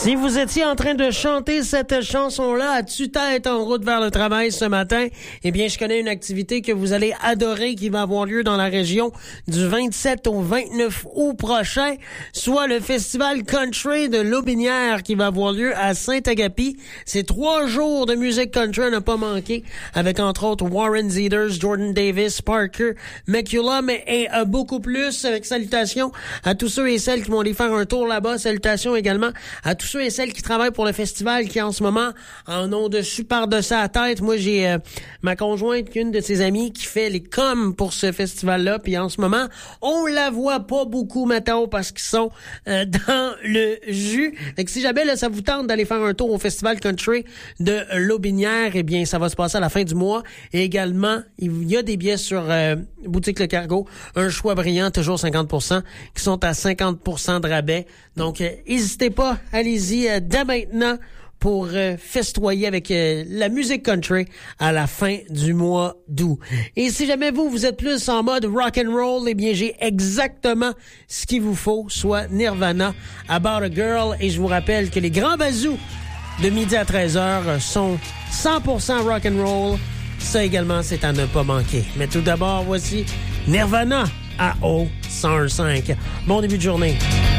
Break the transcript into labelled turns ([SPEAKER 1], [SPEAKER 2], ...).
[SPEAKER 1] Si vous étiez en train de chanter cette chanson-là à tue-tête en route vers le travail ce matin, eh bien, je connais une activité que vous allez adorer qui va avoir lieu dans la région du 27 au 29 août prochain, soit le Festival Country de Lotbinière qui va avoir lieu à Saint-Agapi. C'est 3 jours de musique country à ne pas manquer, avec entre autres Warren Zeders, Jordan Davis, Parker, McCullum et beaucoup plus. Avec salutations à tous ceux et celles qui vont aller faire un tour là-bas. Salutations également à tous ceux et celles qui travaillent pour le festival qui en ce moment en ont de super de ça à tête. Moi, j'ai ma conjointe, une de ses amies qui fait les coms pour ce festival-là, puis en ce moment, on la voit pas beaucoup, Matao, parce qu'ils sont dans le jus. Fait que si jamais là, ça vous tente d'aller faire un tour au Festival Country de Lotbinière, eh bien, ça va se passer à la fin du mois. Et également, il y a des billets sur Boutique Le Cargo, un choix brillant, toujours 50%, qui sont à 50% de rabais. Donc, n'hésitez pas, allez-y dès maintenant pour festoyer avec la musique country à la fin du mois d'août. Et si jamais vous êtes plus en mode rock and roll, eh bien j'ai exactement ce qu'il vous faut, soit Nirvana, About a Girl. Et je vous rappelle que les grands bazous de midi à 13h sont 100% rock and roll. Ça également, c'est à ne pas manquer. Mais tout d'abord, voici Nirvana à O 101.5. Bon début de journée.